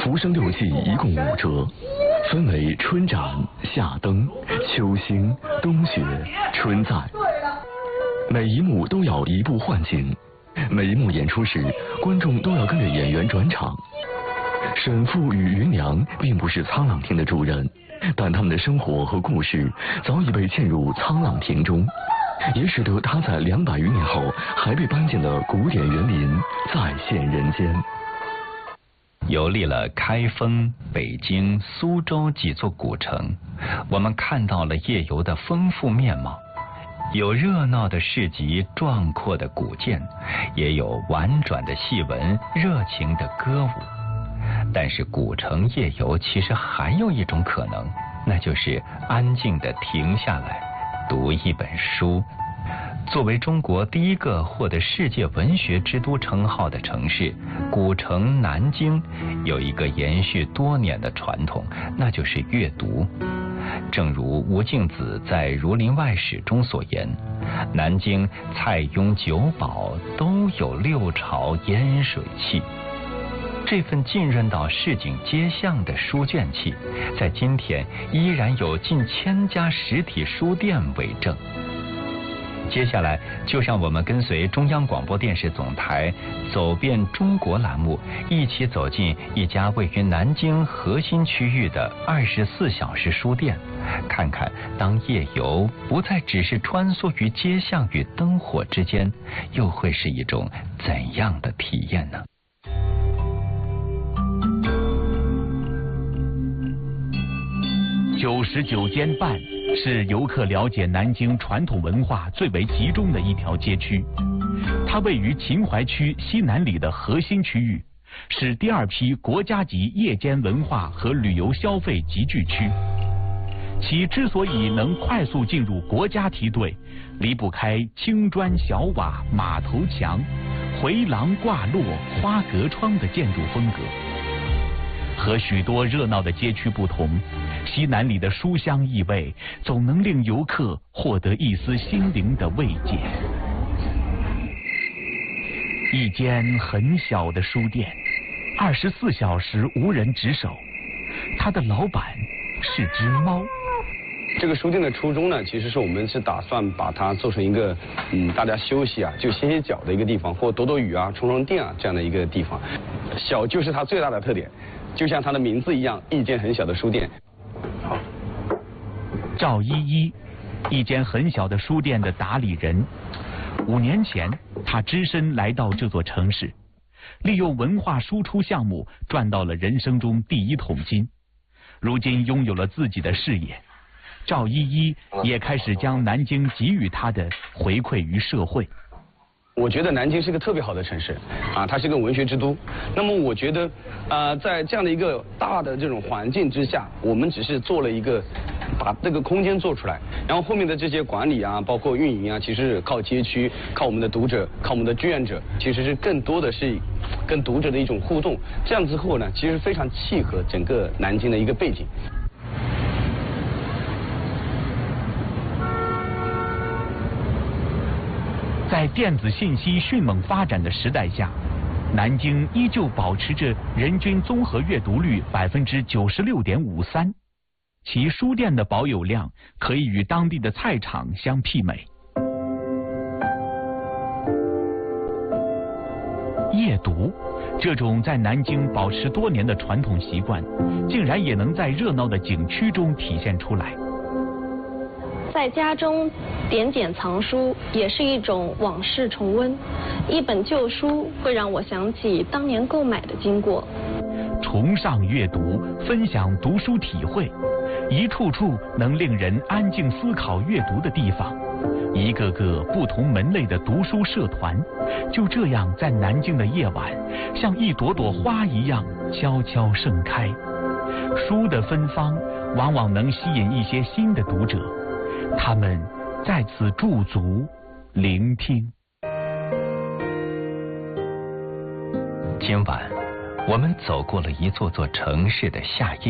浮生六季一共5折，分为春展、夏灯、秋星、冬雪、春在。每一幕都要移步换景，每一幕演出时，观众都要跟着演员转场。沈复与芸娘并不是沧浪亭的主人，但他们的生活和故事早已被嵌入沧浪亭中，也使得他在200余年后还被搬进了古典园林，再现人间。 游历了开封、北京、苏州几座古城，我们看到了夜游的丰富面貌。有热闹的市集、壮阔的古建，也有婉转的戏文、热情的歌舞。但是古城夜游其实还有一种可能，那就是安静地停下来，读一本书。作为中国第一个获得世界文学之都称号的城市，古城南京有一个延续多年的传统，那就是阅读。正如吴敬梓在《儒林外史》中所言，南京、蔡邕、九保都有六朝烟水气。这份浸润到市井街巷的书卷气，在今天依然有近1000家实体书店为证。接下来就让我们跟随中央广播电视总台走遍中国栏目，一起走进一家位于南京核心区域的24小时书店，看看当夜游不再只是穿梭于街巷与灯火之间，又会是一种怎样的体验呢 ？99间半是游客了解南京传统文化最为集中的一条街区，它位于秦淮区西南里的核心区域，是第2批国家级夜间文化和旅游消费集聚区。其之所以能快速进入国家梯队，离不开青砖小瓦、马头墙、回廊挂落、花格窗的建筑风格。和许多热闹的街区不同，西南里的书香意味总能令游客获得一丝心灵的慰藉。一间很小的书店，24小时无人值守，它的老板是只猫。 这个书店的初衷呢，其实我们是打算把它做成一个大家休息啊，就歇歇脚的一个地方，或躲躲雨啊、充充电啊这样的一个地方。小就是它最大的特点，就像它的名字一样，一间很小的书店。好， 赵依依，一间很小的书店的打理人。5年前，他只身来到这座城市，利用文化输出项目赚到了人生中第1桶金。如今拥有了自己的事业，赵依依也开始将南京给予他的回馈于社会。 我觉得南京是个特别好的城市啊，它是个文学之都。那么我觉得在这样的一个大的这种环境之下，我们只是做了一个把这个空间做出来，然后后面的这些管理啊，包括运营啊，其实是靠街区，靠我们的读者，靠我们的志愿者，其实是更多的是跟读者的一种互动。这样之后呢，其实非常契合整个南京的一个背景。 在电子信息迅猛发展的时代下，南京依旧保持着人均综合阅读率96.53%，其书店的保有量可以与当地的菜场相媲美。夜读这种在南京保持多年的传统习惯，竟然也能在热闹的景区中体现出来。 在家中点点藏书也是一种往事重温，一本旧书会让我想起当年购买的经过。 崇尚阅读，分享读书体会，一处处能令人安静思考阅读的地方，一个个不同门类的读书社团，就这样在南京的夜晚，像一朵朵花一样悄悄盛开。书的芬芳往往能吸引一些新的读者，他们在此驻足聆听。 今晚我们走过了一座座城市的夏夜。